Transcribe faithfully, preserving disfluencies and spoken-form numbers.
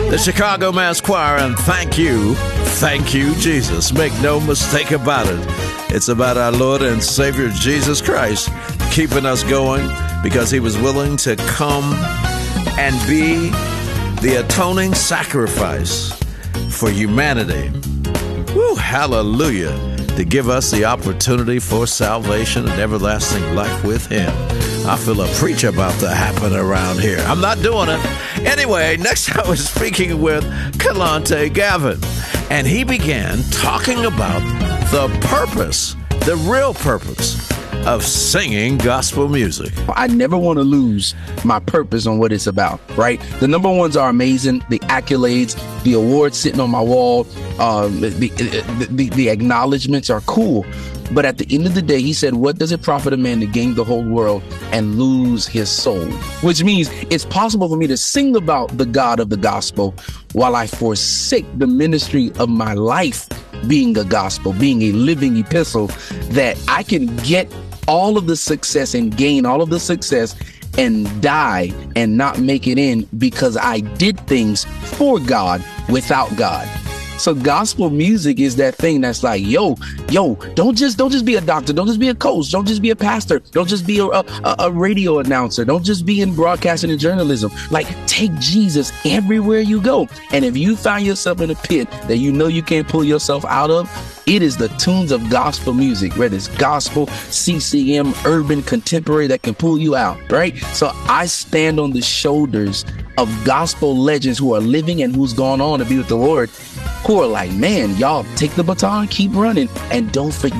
The Chicago Mass Choir, and thank you, thank you, Jesus. Make no mistake about it. It's about our Lord and Savior Jesus Christ keeping us going because he was willing to come and be the atoning sacrifice for humanity. Woo, hallelujah. To give us the opportunity for salvation and everlasting life with him. I feel a preach about to happen around here. I'm not doing it. Anyway, next I was speaking with Kalante Gavin, and he began talking about the purpose, the real purpose of singing gospel music. I never want to lose my purpose on what it's about, right? The number ones are amazing. The accolades, the awards sitting on my wall, um, the, the, the, the acknowledgments are cool. But at the end of the day, he said, what does it profit a man to gain the whole world and lose his soul? Which means it's possible for me to sing about the God of the gospel while I forsake the ministry of my life being a gospel, being a living epistle, that I can get all of the success and gain all of the success and die and not make it in because I did things for God without God. So gospel music is that thing that's like, yo, yo, don't just don't just be a doctor. Don't just be a coach. Don't just be a pastor. Don't just be a, a, a radio announcer. Don't just be in broadcasting and journalism. Like, take Jesus everywhere you go. And if you find yourself in a pit that you know you can't pull yourself out of, it is the tunes of gospel music, whether it's gospel, C C M, urban, contemporary, that can pull you out, right? So I stand on the shoulders of gospel legends who are living and who's gone on to be with the Lord, who are like, man, y'all take the baton, keep running, and don't forget